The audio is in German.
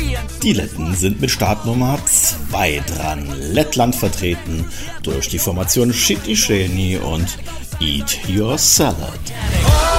Die Letten sind mit Startnummer 2 dran. Lettland vertreten durch die Formation Shitty Sheni und Eat Your Salad.